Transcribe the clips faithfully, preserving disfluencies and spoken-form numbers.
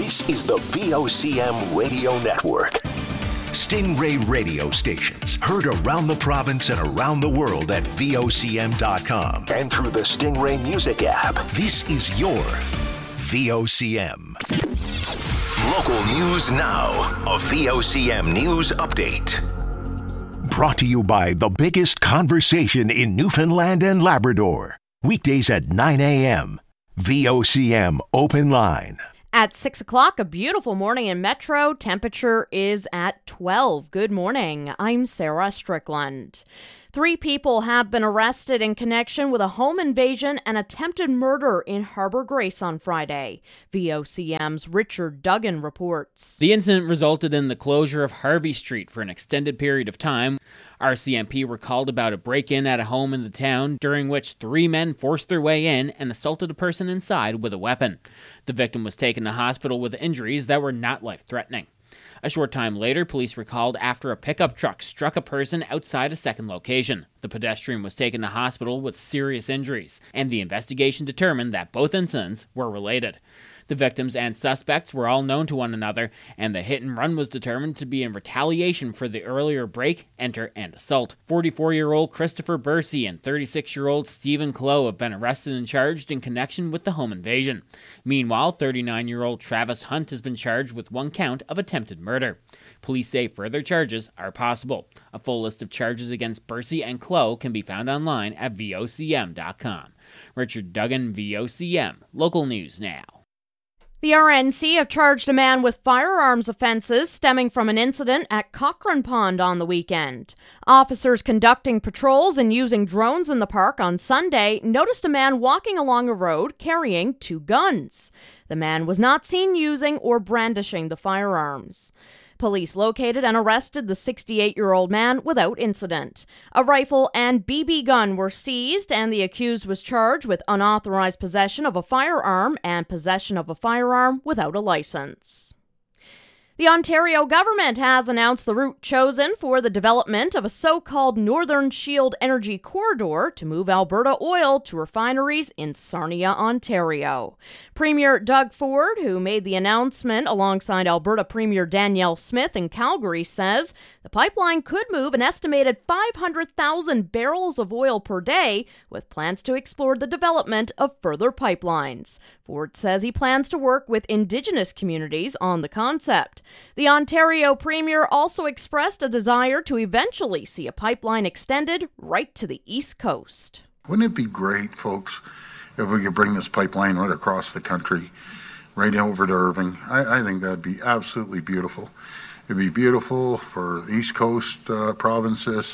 This is the V O C M Radio Network. Stingray radio stations heard around the province and around the world at V O C M dot com and through the Stingray Music app. This is your V O C M. Local news now. A V O C M News Update. Brought to you by the biggest conversation in Newfoundland and Labrador. Weekdays at nine a.m. V O C M Open Line. At six o'clock, a beautiful morning in Metro. Temperature is at twelve. Good morning. I'm Sarah Strickland. Three people have been arrested in connection with a home invasion and attempted murder in Harbour Grace on Friday. V O C M's Richard Duggan reports. The incident resulted in the closure of Harvey Street for an extended period of time. R C M P were called about a break-in at a home in the town, during which three men forced their way in and assaulted a person inside with a weapon. The victim was taken to hospital with injuries that were not life-threatening. A short time later, police were called after a pickup truck struck a person outside a second location. The pedestrian was taken to hospital with serious injuries, and the investigation determined that both incidents were related. The victims and suspects were all known to one another, and the hit and run was determined to be in retaliation for the earlier break, enter, and assault. forty-four-year-old Christopher Bursey and thirty-six-year-old Stephen Clow have been arrested and charged in connection with the home invasion. Meanwhile, thirty-nine-year-old Travis Hunt has been charged with one count of attempted murder. Police say further charges are possible. A full list of charges against Bursey and Clow can be found online at V O C M dot com. Richard Duggan, V O C M. Local news now. The R N C have charged a man with firearms offenses stemming from an incident at Cochrane Pond on the weekend. Officers conducting patrols and using drones in the park on Sunday noticed a man walking along a road carrying two guns. The man was not seen using or brandishing the firearms. Police located and arrested the sixty-eight-year-old man without incident. A rifle and B B gun were seized, and the accused was charged with unauthorized possession of a firearm and possession of a firearm without a license. The Ontario government has announced the route chosen for the development of a so-called Northern Shield Energy Corridor to move Alberta oil to refineries in Sarnia, Ontario. Premier Doug Ford, who made the announcement alongside Alberta Premier Danielle Smith in Calgary, says the pipeline could move an estimated five hundred thousand barrels of oil per day, with plans to explore the development of further pipelines. Ford says he plans to work with Indigenous communities on the concept. The Ontario Premier also expressed a desire to eventually see a pipeline extended right to the East Coast. Wouldn't it be great, folks, if we could bring this pipeline right across the country, right over to Irving? I, I think that'd be absolutely beautiful. It'd be beautiful for East Coast uh, provinces,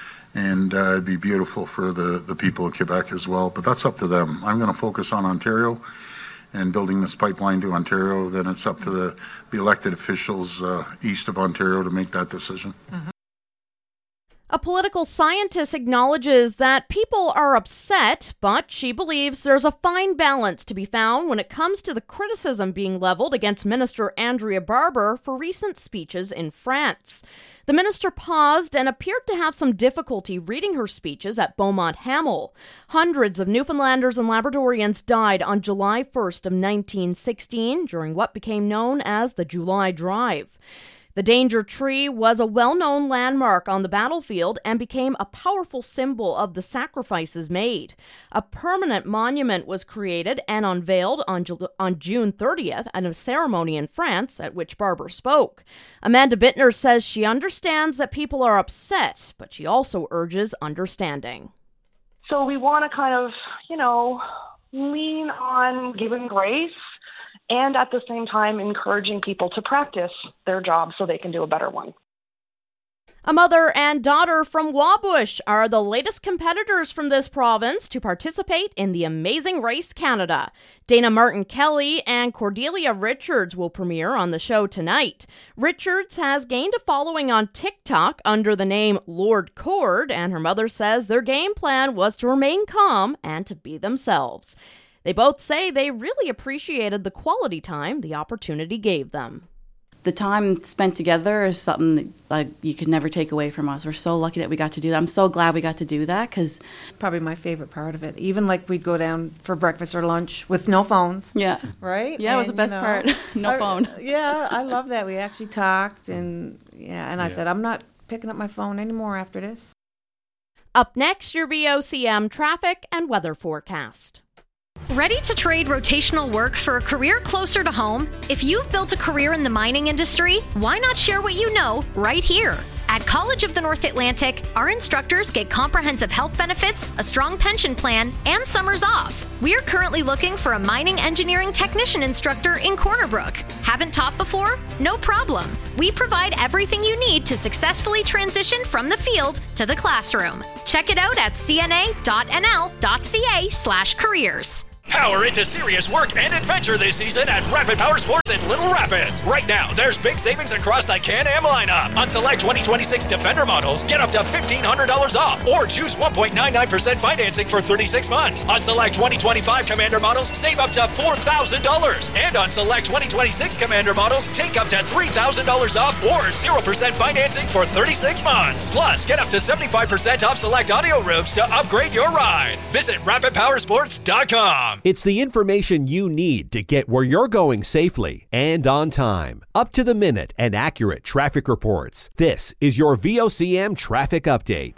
and uh, it'd be beautiful for the, the people of Quebec as well. But that's up to them. I'm going to focus on Ontario and building this pipeline to Ontario. Then it's up to the, the elected officials uh, east of Ontario to make that decision. Mm-hmm. A political scientist acknowledges that people are upset, but she believes there's a fine balance to be found when it comes to the criticism being leveled against Minister Andrea Barber for recent speeches in France. The minister paused and appeared to have some difficulty reading her speeches at Beaumont Hamel. Hundreds of Newfoundlanders and Labradorians died on July first of nineteen sixteen during what became known as the July Drive. The Danger Tree was a well-known landmark on the battlefield and became a powerful symbol of the sacrifices made. A permanent monument was created and unveiled on, Ju- on June thirtieth at a ceremony in France at which Barber spoke. Amanda Bittner says she understands that people are upset, but she also urges understanding. So we want to kind of, you know, lean on giving grace, and at the same time encouraging people to practice their job so they can do a better one. A mother and daughter from Wabush are the latest competitors from this province to participate in the Amazing Race Canada. Dana Martin-Kelly and Cordelia Richards will premiere on the show tonight. Richards has gained a following on TikTok under the name Lord Cord, and her mother says their game plan was to remain calm and to be themselves. They both say they really appreciated the quality time the opportunity gave them. the time spent together is something that like you could never take away from us. We're so lucky that we got to do that. I'm so glad we got to do that because probably my favorite part of it. Even like we'd go down for breakfast or lunch with no phones. Yeah. Right? Yeah, and, it was the best you know, part. no I, phone. Yeah, I love that. We actually talked and yeah, and I yeah. said, I'm not picking up my phone anymore after this. Up next, your V O C M traffic and weather forecast. Ready to trade rotational work for a career closer to home? If you've built a career in the mining industry, why not share what you know right here? At College of the North Atlantic, our instructors get comprehensive health benefits, a strong pension plan, and summers off. We're currently looking for a mining engineering technician instructor in Corner Brook. Haven't taught before? No problem. We provide everything you need to successfully transition from the field to the classroom. Check it out at c n a dot n l dot c a slash careers. Power into serious work and adventure this season at Rapid Power Sports in Little Rapids. Right now, there's big savings across the Can-Am lineup. On select twenty twenty-six Defender models, get up to fifteen hundred dollars off or choose one point nine nine percent financing for thirty-six months. On select twenty twenty-five Commander models, save up to four thousand dollars. And on select twenty twenty-six Commander models, take up to three thousand dollars off or zero percent financing for thirty-six months. Plus, get up to seventy-five percent off select audio roofs to upgrade your ride. Visit rapid power sports dot com. It's the information you need to get where you're going safely and on time. Up to the minute and accurate traffic reports. This is your V O C M traffic update.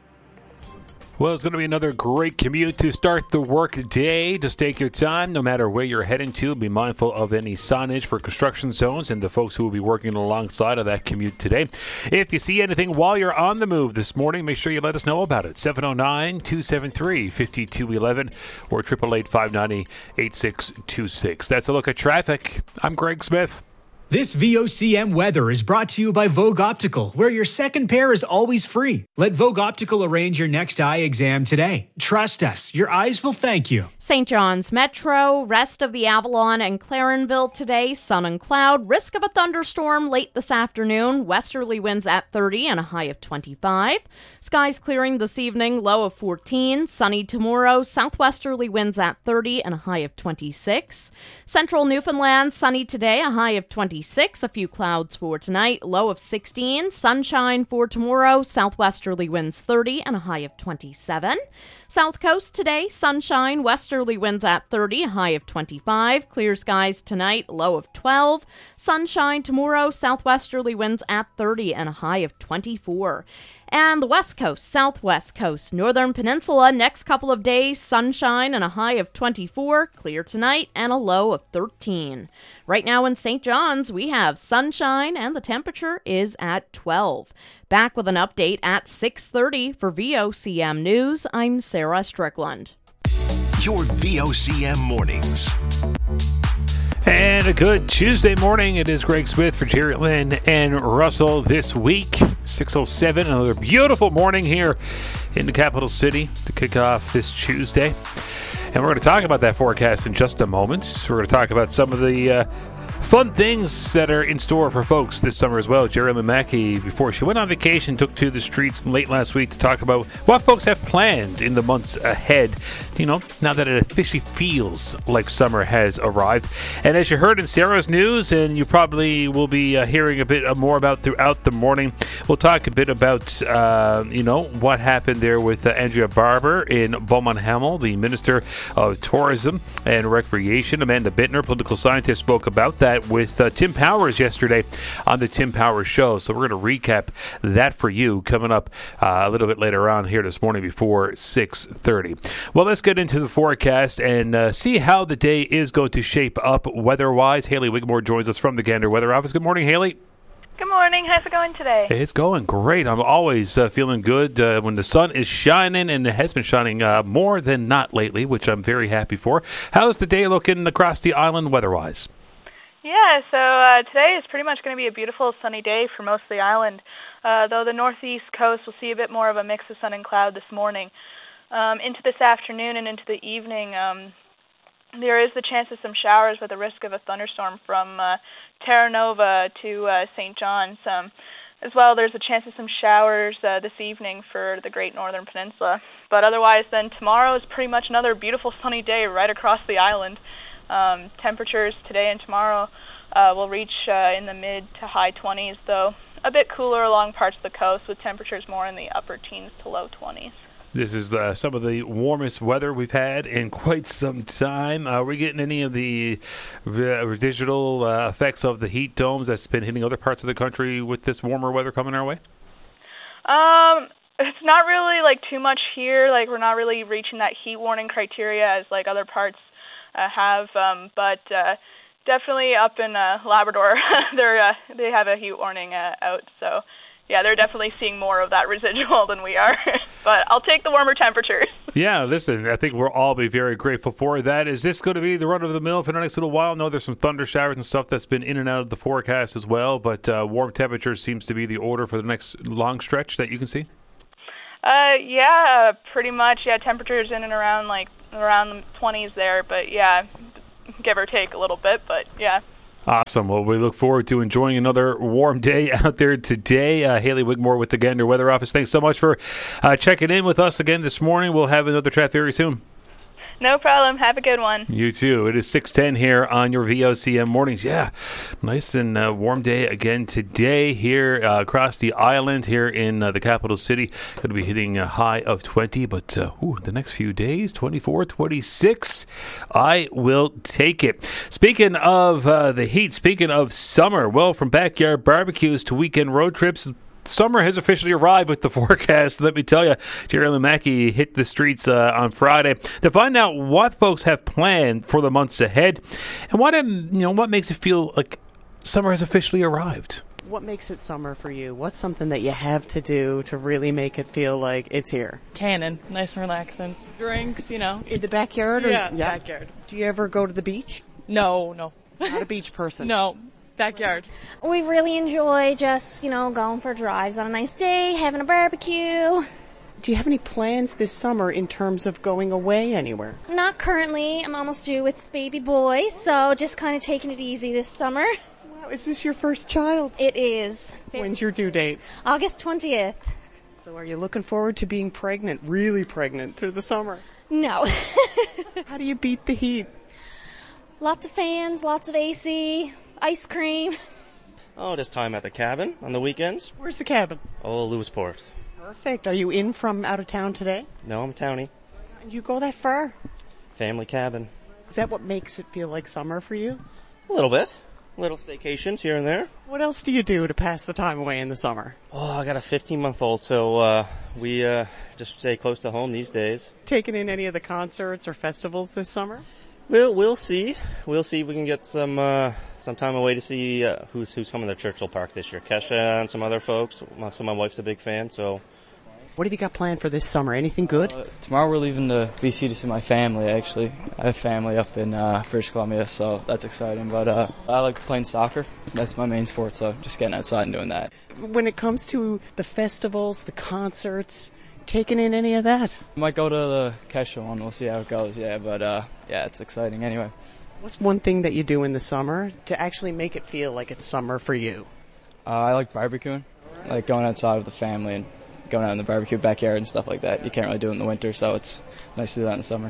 Well, it's going to be another great commute to start the work day. Just take your time, no matter where you're heading to. Be mindful of any signage for construction zones and the folks who will be working alongside of that commute today. If you see anything while you're on the move this morning, make sure you let us know about it. seven oh nine, two seven three, five two one one or eight eight eight, five nine zero, eight six two six. That's a look at traffic. I'm Greg Smith. This V O C M weather is brought to you by Vogue Optical, where your second pair is always free. Let Vogue Optical arrange your next eye exam today. Trust us, your eyes will thank you. Saint John's Metro, rest of the Avalon and Clarenville today, sun and cloud, risk of a thunderstorm late this afternoon, westerly winds at thirty and a high of twenty-five. Skies clearing this evening, low of fourteen, sunny tomorrow, southwesterly winds at thirty and a high of twenty-six. Central Newfoundland, sunny today, a high of twenty-six, a few clouds for tonight, low of sixteen, sunshine for tomorrow, southwesterly winds thirty and a high of twenty-seven. South Coast today, sunshine, westerly winds at thirty, a high of twenty-five, clear skies tonight, low of twelve, sunshine tomorrow, southwesterly winds at thirty and a high of twenty-four. And the West Coast, Southwest Coast, Northern Peninsula, next couple of days, sunshine and a high of twenty-four, clear tonight and a low of thirteen. Right now in Saint John's, we have sunshine and the temperature is at twelve. Back with an update at six thirty for V O C M News. I'm Sarah Strickland. Your V O C M mornings. And a good Tuesday morning. It is Greg Smith for Jerry Lynn and Russell this week. six oh seven, another beautiful morning here in the capital city to kick off this Tuesday. And we're going to talk about that forecast in just a moment. We're going to talk about some of the uh, fun things that are in store for folks this summer as well. Jerry Lynn Mackey, before she went on vacation, took to the streets late last week to talk about what folks have planned in the months ahead. You know, now that it officially feels like summer has arrived. And as you heard in Sarah's news, and you probably will be uh, hearing a bit more about throughout the morning, we'll talk a bit about, uh, you know, what happened there with uh, Andrea Barber in Beaumont Hamel, the Minister of Tourism and Recreation. Amanda Bittner, political scientist, spoke about that with uh, Tim Powers yesterday on the Tim Powers Show. So we're going to recap that for you coming up uh, a little bit later on here this morning before six thirty. Well, let's get into the forecast and uh, see how the day is going to shape up weather-wise. Haley Wigmore joins us from the Gander Weather Office. Good morning, Haley. Good morning. How's it going today? It's going great. I'm always uh, feeling good uh, when the sun is shining, and it has been shining uh, more than not lately, which I'm very happy for. How's the day looking across the island weather-wise? Yeah, so uh, today is pretty much going to be a beautiful sunny day for most of the island, uh, though the northeast coast will see a bit more of a mix of sun and cloud this morning. Um, into this afternoon and into the evening, um, there is the chance of some showers with a risk of a thunderstorm from uh, Terra Nova to uh, Saint John's. Um, as well, there's a chance of some showers uh, this evening for the Great Northern Peninsula. But otherwise, then, tomorrow is pretty much another beautiful sunny day right across the island. Um, temperatures today and tomorrow Uh, we'll reach uh, in the mid to high twenties, though a bit cooler along parts of the coast with temperatures more in the upper teens to low twenties. This is uh, some of the warmest weather we've had in quite some time. Uh, are we getting any of the uh, digital uh, effects of the heat domes that's been hitting other parts of the country with this warmer weather coming our way? Um, it's not really like too much here. Like we're not really reaching that heat warning criteria as like other parts uh, have. Um, but uh, definitely up in uh, Labrador, they're uh, they have a heat warning uh, out. So. Yeah, they're definitely seeing more of that residual than we are. But I'll take the warmer temperatures. Yeah, listen, I think we'll all be very grateful for that. Is this going to be the run-of-the-mill for the next little while? I know there's some thunder showers and stuff that's been in and out of the forecast as well, but uh, warm temperatures seems to be the order for the next long stretch that you can see? Uh, yeah, pretty much. Yeah, temperatures in and around, like, around the twenties there. But, yeah, give or take a little bit, but, yeah. Awesome. Well, we look forward to enjoying another warm day out there today. Uh, Haley Wigmore with the Gander Weather Office. Thanks so much for uh, checking in with us again this morning. We'll have another chat very soon. No problem. Have a good one. You too. It is six ten here on your V O C M mornings. Yeah, nice and uh, warm day again today here uh, across the island here in uh, the capital city. Going to be hitting a high of twenty, but uh, ooh, the next few days, twenty-four, twenty-six, I will take it. Speaking of uh, the heat, speaking of summer, well, from backyard barbecues to weekend road trips, summer has officially arrived with the forecast. Let me tell you, Jerry Lynn Mackey hit the streets uh, on Friday to find out what folks have planned for the months ahead and what you know what makes it feel like summer has officially arrived. What makes it summer for you? What's something that you have to do to really make it feel like it's here? Tanning, nice and relaxing. Drinks, you know. In the backyard? Or, yeah, yeah, backyard. Do you ever go to the beach? No, no. Not a beach person? No. Backyard. We really enjoy just, you know, going for drives on a nice day, having a barbecue. Do you have any plans this summer in terms of going away anywhere? Not currently. I'm almost due with baby boy, so just kind of taking it easy this summer. Wow, is this your first child? It is. When's your due date? August twentieth. So are you looking forward to being pregnant, really pregnant, through the summer? No. How do you beat the heat? Lots of fans, lots of A C. Ice cream. Oh, just time at the cabin on the weekends. Where's the cabin? Oh, Lewisport. Perfect. Are you in from out of town today? No, I'm townie. You go that far? Family cabin. Is that what makes it feel like summer for you? A little bit. Little staycations here and there. What else do you do to pass the time away in the summer? Oh, I got a fifteen-month-old, so uh, we uh, just stay close to home these days. Taking in any of the concerts or festivals this summer? We'll we'll see. We'll see if we can get some uh, some time away to see uh, who's who's coming to Churchill Park this year. Kesha and some other folks. So my wife's a big fan. So, what have you got planned for this summer? Anything good? Uh, tomorrow we're leaving to B C to see my family. Actually, I have family up in uh, British Columbia, so that's exciting. But uh, I like playing soccer. That's my main sport. So just getting outside and doing that. When it comes to the festivals, the concerts, taking in any of that? Might go to the Kesha one. We'll see how it goes. Yeah, but uh, yeah, it's exciting anyway. What's one thing that you do in the summer to actually make it feel like it's summer for you? Uh, I like barbecuing, like going outside with the family and going out in the barbecue backyard and stuff like that. You can't really do it in the winter, so it's nice to do that in the summer.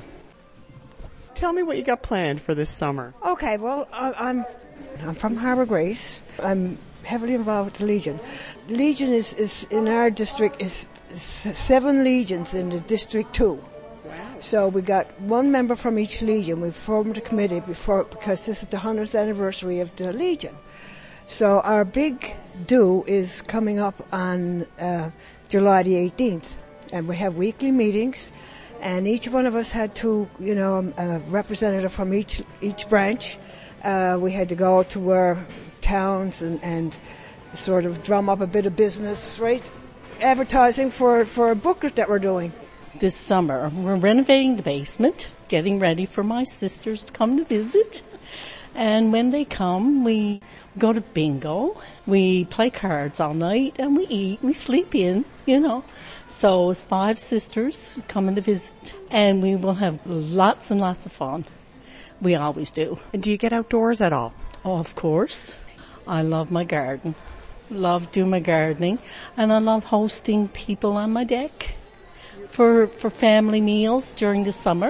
Tell me what you got planned for this summer. Okay, well, I'm I'm from Harbour Grace. I'm heavily involved with the Legion. Legion is, is in our district is, is seven legions in the District Two. Wow. So we got one member from each legion. We formed a committee before because this is the hundredth anniversary of the Legion. So our big do is coming up on uh, July the eighteenth, and we have weekly meetings. And each one of us had to, you know, a representative from each each branch. Uh, we had to go to our towns and, and sort of drum up a bit of business, right? Advertising for, for a booklet that we're doing. This summer, we're renovating the basement, getting ready for my sisters to come to visit. And when they come, we go to bingo, we play cards all night, and we eat, we sleep in, you know. So it's five sisters coming to visit, and we will have lots and lots of fun. We always do. And do you get outdoors at all? Oh, of course. I love my garden, love doing my gardening, and I love hosting people on my deck for for family meals during the summer.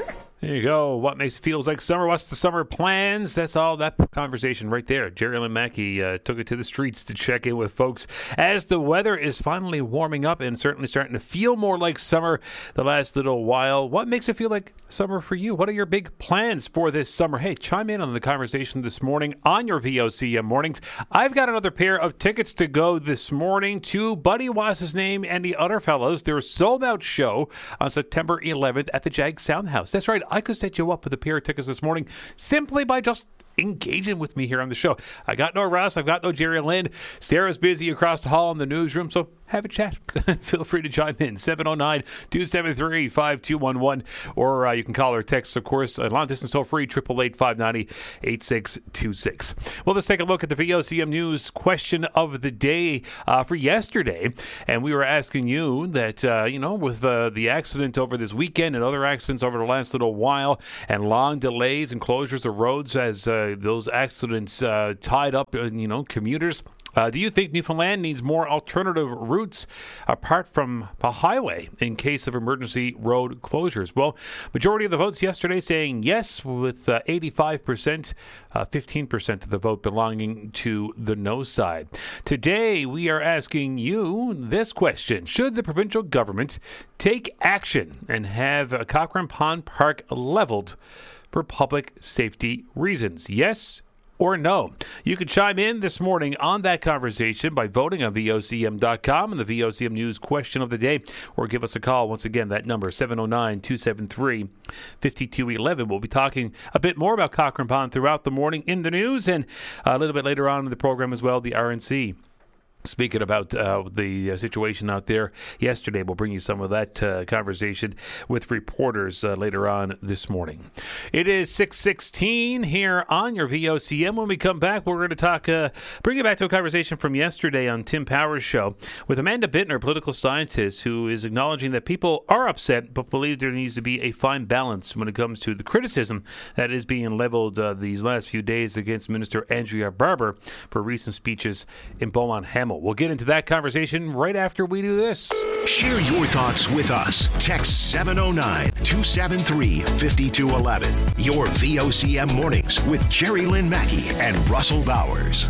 There you go. What makes it feels like summer? What's the summer plans? That's all that conversation right there. Jerry Lynn Mackey uh, took it to the streets to check in with folks as the weather is finally warming up and certainly starting to feel more like summer the last little while. What makes it feel like summer for you? What are your big plans for this summer? Hey, chime in on the conversation this morning on your V O C M mornings. I've got another pair of tickets to go this morning to Buddy Wass's Name and the Other Fellas. Their sold-out show on September eleventh at the Jag Soundhouse. That's right. I could set you up with a pair of tickets this morning simply by just engaging with me here on the show. I got no Ross. I've got no Jerry Lynn. Sarah's busy across the hall in the newsroom, so have a chat. Feel free to chime in. seven oh nine, two seven three, five two one one. Or uh, you can call or text, of course, uh, long distance toll free, eight eight eight, five nine zero, eight six two six. Well, let's take a look at the V O C M News question of the day uh, for yesterday. And we were asking you that, uh, you know, with uh, the accident over this weekend and other accidents over the last little while and long delays and closures of roads as uh, those accidents uh, tied up, uh, you know, commuters. Uh, do you think Newfoundland needs more alternative routes apart from the highway in case of emergency road closures? Well, majority of the votes yesterday saying yes, with uh, eighty-five percent, uh, fifteen percent of the vote belonging to the no side. Today, we are asking you this question. Should the provincial government take action and have uh, Cochrane Pond Park leveled for public safety reasons? Yes or no? You can chime in this morning on that conversation by voting on V O C M dot com and the V O C M News question of the day, or give us a call. Once again, that number, seven oh nine, two seven three, five two one one. We'll be talking a bit more about Cochrane Pond throughout the morning in the news, and a little bit later on in the program as well, the R N C. Speaking about uh, the uh, situation out there yesterday, we'll bring you some of that uh, conversation with reporters uh, later on this morning. It is six sixteen here on your V O C M. When we come back, we're going to talk, uh, bring you back to a conversation from yesterday on Tim Power's show with Amanda Bittner, political scientist, who is acknowledging that people are upset but believe there needs to be a fine balance when it comes to the criticism that is being leveled uh, these last few days against Minister Andrea Barber for recent speeches in Beaumont-Hamel. We'll get into that conversation right after we do this. Share your thoughts with us. Text seven oh nine, two seven three, five two one one. Your V O C M mornings with Jerry Lynn Mackey and Russell Bowers.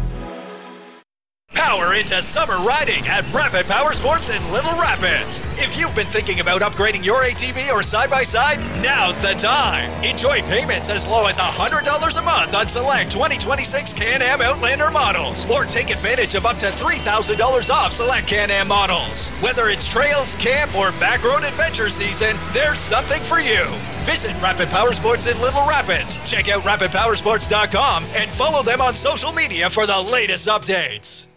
Power into summer riding at Rapid Power Sports in Little Rapids. If you've been thinking about upgrading your A T V or side-by-side, now's the time. Enjoy payments as low as one hundred dollars a month on select twenty twenty-six Can-Am Outlander models. Or take advantage of up to three thousand dollars off select Can-Am models. Whether it's trails, camp, or backroad adventure season, there's something for you. Visit Rapid Power Sports in Little Rapids. Check out rapid power sports dot com and follow them on social media for the latest updates.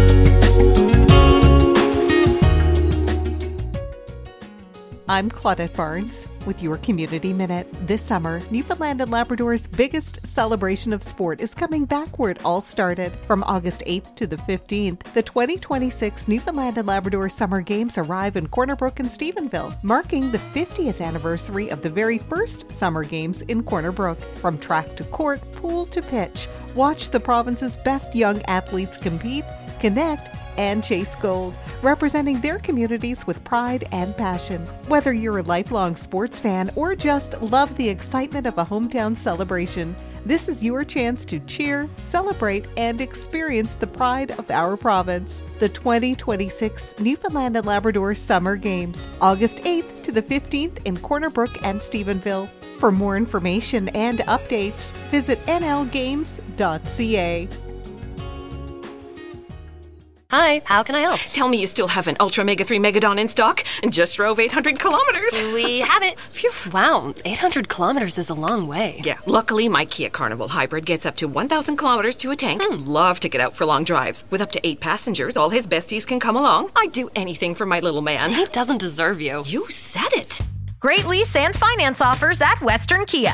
I'm Claudette Barnes with your Community Minute. This summer, Newfoundland and Labrador's biggest celebration of sport is coming back where it all started. From August eighth to the fifteenth, the twenty twenty-six Newfoundland and Labrador Summer Games arrive in Corner Brook and Stephenville, marking the fiftieth anniversary of the very first Summer Games in Corner Brook. From track to court, pool to pitch, watch the province's best young athletes compete, connect, and chase gold, representing their communities with pride and passion. Whether you're a lifelong sports fan or just love the excitement of a hometown celebration, this is your chance to cheer, celebrate, and experience the pride of our province. The twenty twenty-six Newfoundland and Labrador Summer Games, August eighth to the fifteenth in Corner Brook and Stephenville. For more information and updates, visit n l games dot c a. Hi, how can I help? Tell me you still have an Ultra Mega three Megadon in stock and just drove eight hundred kilometers. We have it. Phew. Wow, eight hundred kilometers is a long way. Yeah, luckily my Kia Carnival Hybrid gets up to one thousand kilometers to a tank. Hmm. Love to get out for long drives. With up to eight passengers, all his besties can come along. I'd do anything for my little man. He doesn't deserve you. You said it. Great lease and finance offers at Western Kia.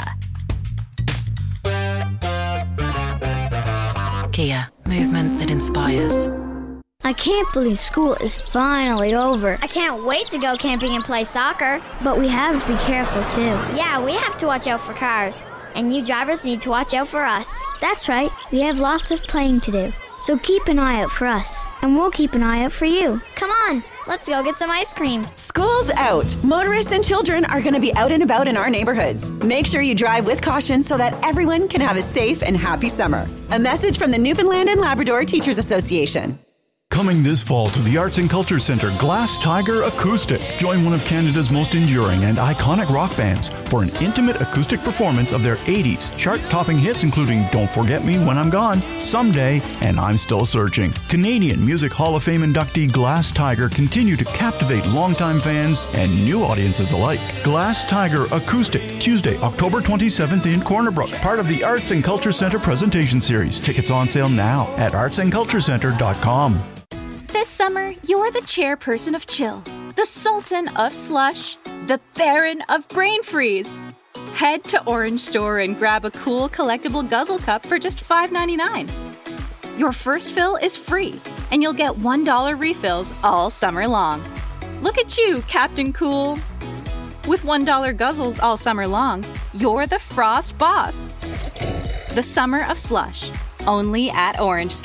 Kia, movement that inspires. I can't believe school is finally over. I can't wait to go camping and play soccer. But we have to be careful, too. Yeah, we have to watch out for cars. And you drivers need to watch out for us. That's right. We have lots of playing to do. So keep an eye out for us, and we'll keep an eye out for you. Come on, let's go get some ice cream. School's out. Motorists and children are going to be out and about in our neighborhoods. Make sure you drive with caution so that everyone can have a safe and happy summer. A message from the Newfoundland and Labrador Teachers Association. Coming this fall to the Arts and Culture Centre, Glass Tiger Acoustic. Join one of Canada's most enduring and iconic rock bands for an intimate acoustic performance of their eighties chart-topping hits, including Don't Forget Me When I'm Gone, Someday, and I'm Still Searching. Canadian Music Hall of Fame inductee Glass Tiger continue to captivate longtime fans and new audiences alike. Glass Tiger Acoustic, Tuesday, October twenty-seventh in Corner Brook, part of the Arts and Culture Centre presentation series. Tickets on sale now at arts and culture centre dot com. This summer, you're the chairperson of Chill, the sultan of slush, the baron of brain freeze. Head to Orange Store and grab a cool collectible guzzle cup for just five ninety-nine. Your first fill is free, and you'll get one dollar refills all summer long. Look at you, Captain Cool. With one dollar guzzles all summer long, you're the Frost Boss. The summer of slush, only at Orange Store.